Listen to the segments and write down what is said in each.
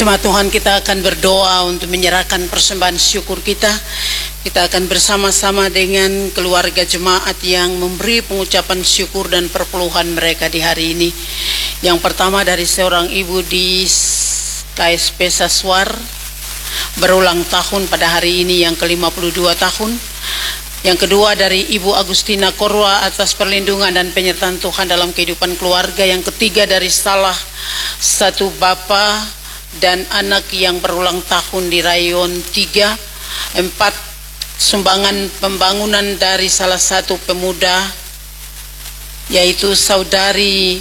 Jemaat Tuhan, kita akan berdoa untuk menyerahkan persembahan syukur kita. Kita akan bersama-sama dengan keluarga jemaat yang memberi pengucapan syukur dan perpuluhan mereka di hari ini. Yang pertama dari seorang ibu di KSP Saswar, berulang tahun pada hari ini yang ke-52 tahun. Yang kedua dari Ibu Agustina Korwa atas perlindungan dan penyertaan Tuhan dalam kehidupan keluarga. Yang ketiga dari salah satu bapak dan anak yang berulang tahun di rayon 3. 4 sumbangan pembangunan dari salah satu pemuda, yaitu saudari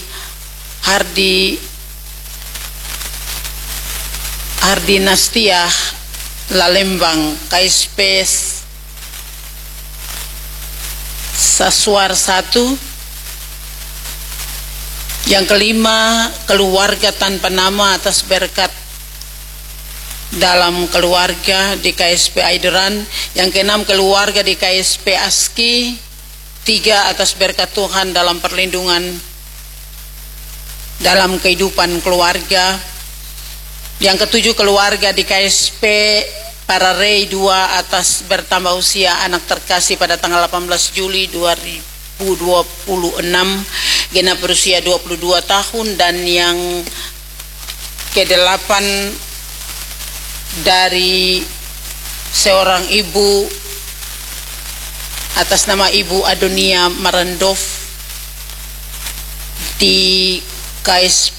Hardi Nastia Lalembang, KSP Saswar 1. Yang kelima, keluarga tanpa nama atas berkat dalam keluarga di KSP Aideran. Yang keenam, keluarga di KSP Aski 3 atas berkat Tuhan dalam perlindungan dalam kehidupan keluarga. Yang ketujuh, keluarga di KSP Pararei 2 atas bertambah usia anak terkasih pada tanggal 18 Juli 2026, genap berusia 22 tahun. Dan yang ke-8 dari seorang ibu atas nama Ibu Adonia Marandov di KSP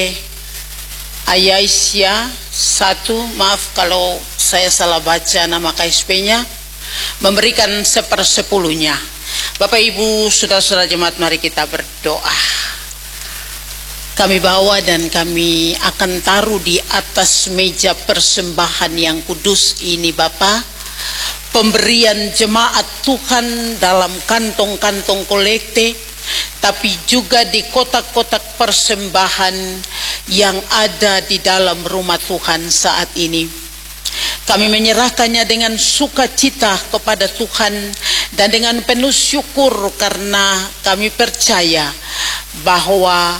Ayaisya 1, maaf kalau saya salah baca nama KSP-nya, memberikan 1/10-nya. Bapak Ibu, saudara-saudara jemaat, mari kita berdoa. Kami bawa dan kami akan taruh di atas meja persembahan yang kudus ini, Bapa, pemberian jemaat Tuhan dalam kantong-kantong kolekte, tapi juga di kotak-kotak persembahan yang ada di dalam rumah Tuhan saat ini. Kami menyerahkannya dengan sukacita kepada Tuhan dan dengan penuh syukur, karena kami percaya bahwa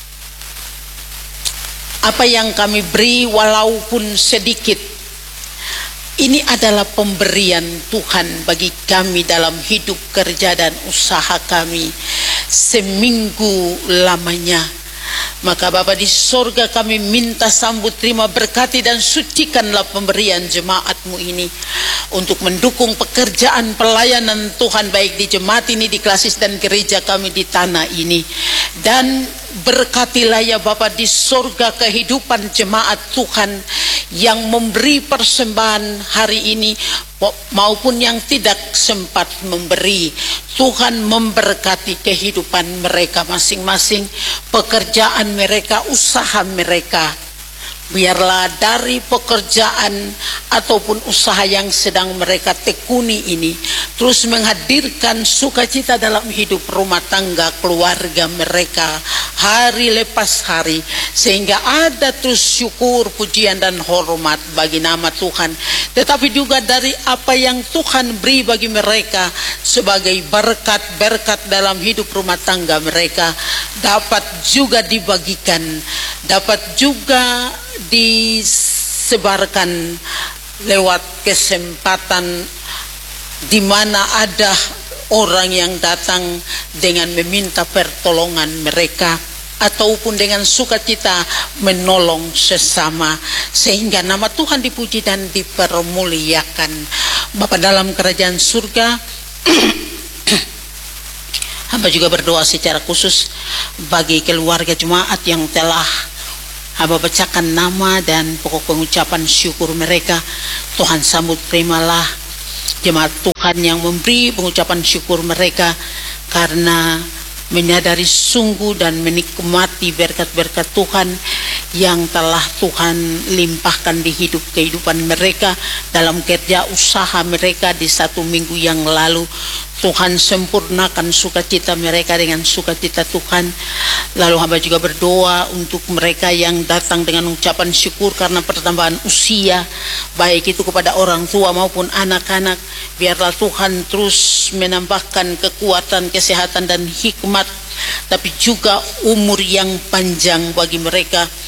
apa yang kami beri walaupun sedikit, ini adalah pemberian Tuhan bagi kami dalam hidup, kerja dan usaha kami seminggu lamanya. Maka Bapa di sorga, kami minta sambut, terima, berkati dan sucikanlah pemberian jemaat-Mu ini untuk mendukung pekerjaan pelayanan Tuhan, baik di jemaat ini, di klasis dan gereja kami di tanah ini. Dan berkatilah ya Bapa di sorga kehidupan jemaat Tuhan yang memberi persembahan hari ini maupun yang tidak sempat memberi. Tuhan memberkati kehidupan mereka masing-masing, pekerjaan mereka, usaha mereka. Biarlah dari pekerjaan ataupun usaha yang sedang mereka tekuni ini terus menghadirkan sukacita dalam hidup rumah tangga keluarga mereka hari lepas hari, sehingga ada terus syukur, pujian dan hormat bagi nama Tuhan. Tetapi juga dari apa yang Tuhan beri bagi mereka sebagai berkat-berkat dalam hidup rumah tangga mereka dapat juga dibagikan, dapat juga disebarkan lewat kesempatan di mana ada orang yang datang dengan meminta pertolongan mereka ataupun dengan sukacita menolong sesama, sehingga nama Tuhan dipuji dan dipermuliakan. Bapa dalam kerajaan surga, hamba juga berdoa secara khusus bagi keluarga jemaat yang telah hamba bacakan nama dan pokok pengucapan syukur mereka. Tuhan sambut, terimalah jemaat Tuhan yang memberi pengucapan syukur mereka karena menyadari sungguh dan menikmati berkat-berkat Tuhan yang telah Tuhan limpahkan di kehidupan mereka dalam kerja usaha mereka di 1 minggu yang lalu. Tuhan sempurnakan sukacita mereka dengan sukacita Tuhan. Lalu hamba juga berdoa untuk mereka yang datang dengan ucapan syukur karena pertambahan usia, baik itu kepada orang tua maupun anak-anak. Biarlah Tuhan terus menambahkan kekuatan, kesehatan dan hikmat, tapi juga umur yang panjang bagi mereka.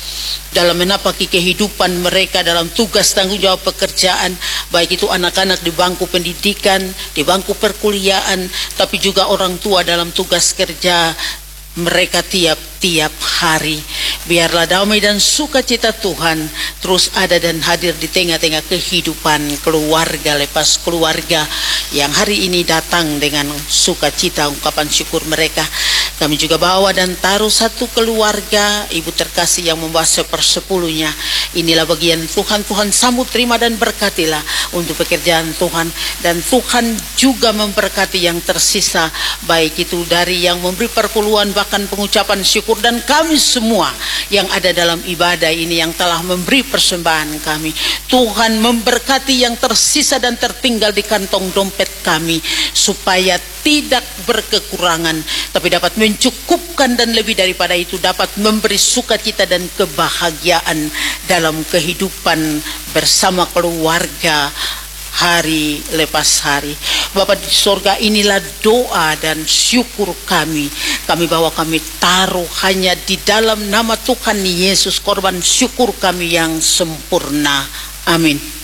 dalam menapaki kehidupan mereka dalam tugas tanggung jawab pekerjaan, baik itu anak-anak di bangku pendidikan, di bangku perkuliahan, tapi juga orang tua dalam tugas kerja mereka tiap-tiap hari. Biarlah damai dan sukacita Tuhan terus ada dan hadir di tengah-tengah kehidupan keluarga lepas keluarga yang hari ini datang dengan sukacita ungkapan syukur mereka. Kami juga bawa dan taruh satu keluarga ibu terkasih yang membawa 1/10-nya. Inilah bagian Tuhan. Tuhan sambut, terima dan berkatilah untuk pekerjaan Tuhan, dan Tuhan juga memberkati yang tersisa, baik itu dari yang memberi perpuluhan bahkan pengucapan syukur, dan kami semua yang ada dalam ibadah ini yang telah memberi persembahan kami. Tuhan memberkati yang tersisa dan tertinggal di kantong dompet kami, supaya tidak berkekurangan, tapi dapat mencukupkan, dan lebih daripada itu dapat memberi sukacita dan kebahagiaan dalam kehidupan bersama keluarga hari lepas hari. Bapa di sorga, inilah doa dan syukur kami. Kami bawa, kami taruh hanya di dalam nama Tuhan Yesus, korban syukur kami yang sempurna. Amin.